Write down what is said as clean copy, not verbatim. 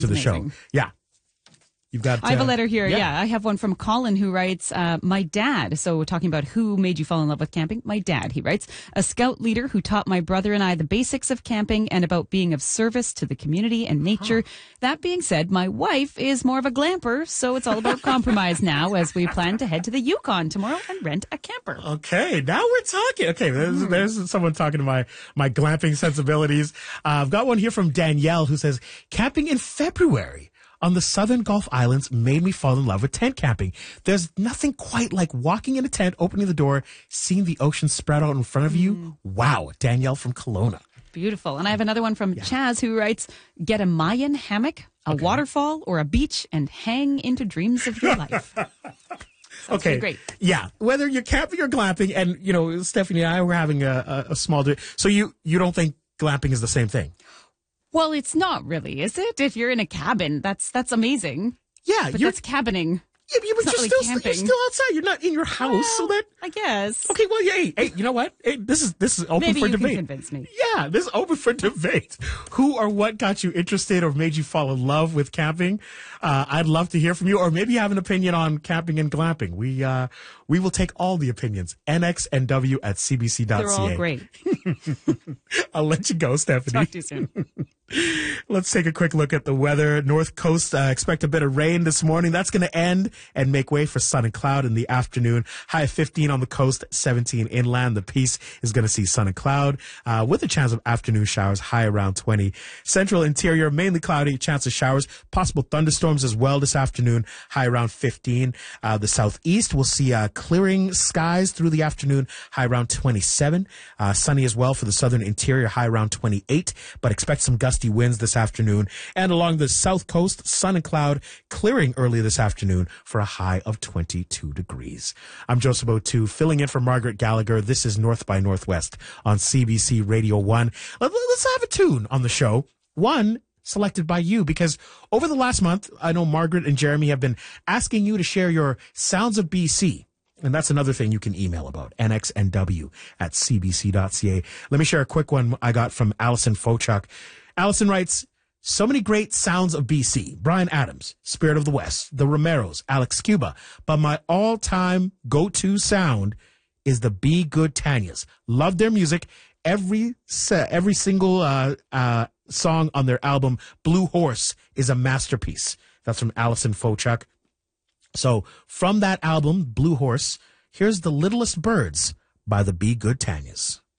to the Amazing. show. Yeah. You've got. I have a letter here. Yeah. I have one from Colin who writes, my dad. So we're talking about who made you fall in love with camping. My dad, he writes, a scout leader who taught my brother and I the basics of camping and about being of service to the community and nature. That being said, my wife is more of a glamper, so it's all about compromise now as we plan to head to the Yukon tomorrow and rent a camper. Okay, now we're talking. Okay, there's someone talking to my glamping sensibilities. I've got one here from Danielle who says, camping in February on the southern Gulf Islands made me fall in love with tent camping. There's nothing quite like walking in a tent, opening the door, seeing the ocean spread out in front of you. Wow. Danielle from Kelowna. Beautiful. And I have another one from Chaz who writes, get a Mayan hammock, a waterfall, or a beach and hang into dreams of your life. Okay. Great. Yeah. Whether you're camping or glamping, and, you know, Stephanie and I were having a small, so you don't think glamping is the same thing? Well, it's not really, is it? If you're in a cabin, that's amazing. Yeah. But that's cabining. Yeah, but It's you're not really still camping. outside. You're not in your house, so that. I guess. Okay, well, hey, you know what? Hey, this is open Maybe for you debate. can convince me. Yeah, this is open for debate. Who or what got you interested or made you fall in love with camping? I'd love to hear from you, or maybe you have an opinion on camping and glamping. We will take all the opinions. nxnw@cbc.ca. They're all great. I'll let you go, Stephanie. Talk to you soon. Let's take a quick look at the weather. North Coast, expect a bit of rain this morning. That's going to end and make way for sun and cloud in the afternoon. High of 15 on the coast, 17 inland. The Peace is going to see sun and cloud, with a chance of afternoon showers, high around 20. Central interior, mainly cloudy, chance of showers, possible thunderstorms as well this afternoon, high around 15. The southeast will see, clearing skies through the afternoon, high around 27. Sunny as well for the southern interior, high around 28, but expect some gusty winds this afternoon. And along the south coast, sun and cloud, clearing early this afternoon for a high of 22 degrees. I'm Joseph O'Toole, filling in for Margaret Gallagher. This is North by Northwest on CBC Radio 1. Let's have a tune on the show. One selected by you, because over the last month, I know Margaret and Jeremy have been asking you to share your sounds of BC. And that's another thing you can email about, nxnw@cbc.ca. Let me share a quick one I got from Allison Fochuk. Allison writes, so many great sounds of BC. Bryan Adams, Spirit of the West, the Romeros, Alex Cuba. But my all-time go-to sound is the Be Good Tanyas. Love their music. Every single song on their album, Blue Horse, is a masterpiece. That's from Allison Fochuk. So from that album, Blue Horse, here's The Littlest Birds by the Be Good Tanyas.